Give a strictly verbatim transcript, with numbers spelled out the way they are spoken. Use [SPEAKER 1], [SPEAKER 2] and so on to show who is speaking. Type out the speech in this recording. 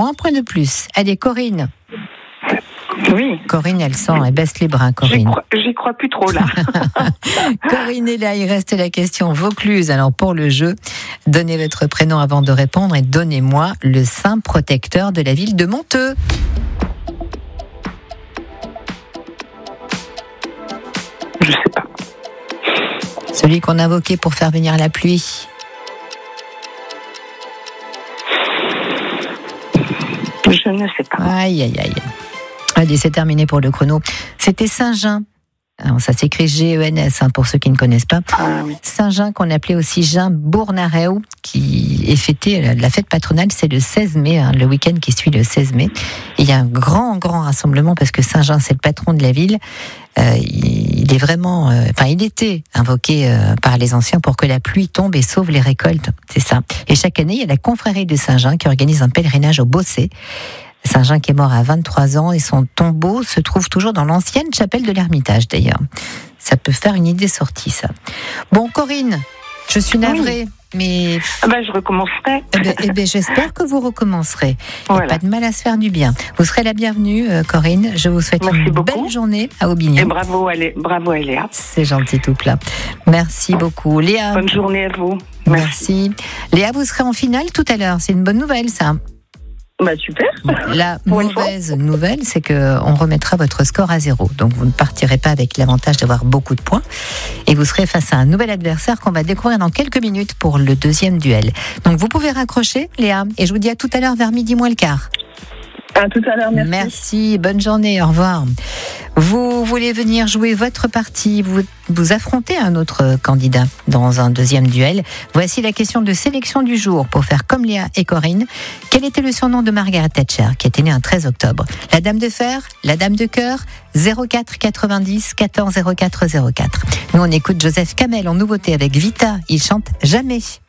[SPEAKER 1] un point de plus. Allez, Corinne.
[SPEAKER 2] Oui.
[SPEAKER 1] Corinne, elle sent, elle baisse les bras, Corinne.
[SPEAKER 2] J'y crois, j'y crois plus trop, là.
[SPEAKER 1] Corinne est là, il reste la question Vaucluse. Alors, pour le jeu, donnez votre prénom avant de répondre et donnez-moi le saint protecteur de la ville de Monteux.
[SPEAKER 2] Je sais pas.
[SPEAKER 1] Celui qu'on a invoqué pour faire venir la pluie.
[SPEAKER 2] Je ne sais pas.
[SPEAKER 1] Aïe, aïe, aïe. Allez, c'est terminé pour le chrono. C'était Saint-Jean. Alors, ça s'écrit G E N S, hein, pour ceux qui ne connaissent pas.
[SPEAKER 2] Ah, oui.
[SPEAKER 1] Saint-Jean, qu'on appelait aussi Jean Bournareau, qui est fêté, la fête patronale, c'est le seize mai, hein, le week-end qui suit le seize mai. Et il y a un grand, grand rassemblement parce que Saint-Jean, c'est le patron de la ville. Euh, il est vraiment, euh, enfin, il était invoqué euh, par les anciens pour que la pluie tombe et sauve les récoltes. C'est ça. Et chaque année, il y a la confrérie de Saint-Jean qui organise un pèlerinage au Bossé. Saint-Jean qui est mort à vingt-trois ans et son tombeau se trouve toujours dans l'ancienne chapelle de l'Ermitage d'ailleurs. Ça peut faire une idée sortie, ça. Bon, Corinne, je suis navrée, oui. mais...
[SPEAKER 2] Ah ben, je recommencerai.
[SPEAKER 1] Eh ben, eh ben, j'espère que vous recommencerez.
[SPEAKER 2] Voilà.
[SPEAKER 1] Pas de mal à se faire du bien. Vous serez la bienvenue, euh, Corinne. Je vous souhaite
[SPEAKER 2] Merci
[SPEAKER 1] une
[SPEAKER 2] beaucoup.
[SPEAKER 1] belle journée à Aubignon.
[SPEAKER 2] Et bravo à, Lé... bravo à Léa.
[SPEAKER 1] C'est gentil tout plat. Merci beaucoup. Léa.
[SPEAKER 2] Bonne journée à vous.
[SPEAKER 1] Merci. Merci. Léa, vous serez en finale tout à l'heure. C'est une bonne nouvelle, ça.
[SPEAKER 2] Bah super.
[SPEAKER 1] Bon, la mauvaise nouvelle, c'est qu'on remettra votre score à zéro. Donc vous ne partirez pas avec l'avantage d'avoir beaucoup de points. Et vous serez face à un nouvel adversaire qu'on va découvrir dans quelques minutes pour le deuxième duel. Donc vous pouvez raccrocher, Léa. Et je vous dis à tout à l'heure vers midi moins le quart.
[SPEAKER 2] À tout à l'heure, merci.
[SPEAKER 1] Merci, bonne journée, au revoir. Vous voulez venir jouer votre partie, vous, vous affrontez un autre candidat dans un deuxième duel. Voici la question de sélection du jour pour faire comme Léa et Corinne. Quel était le surnom de Margaret Thatcher qui était née un treize octobre? La dame de fer, la dame de cœur, zéro quatre quatre-vingt-dix quatorze zéro quatre zéro quatre. Nous on écoute Joseph Kamel en nouveauté avec Vita, il chante Jamais.